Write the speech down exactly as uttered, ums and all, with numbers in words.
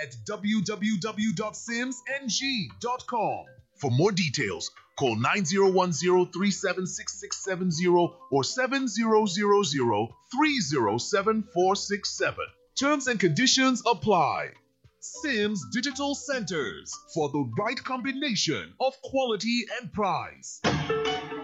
at w w w dot sims n g dot com. For more details, call nine zero one zero, three seven six six seven zero or seven zero zero zero, three zero seven four six seven. Terms and conditions apply. Sims Digital Centers, for the right combination of quality and price.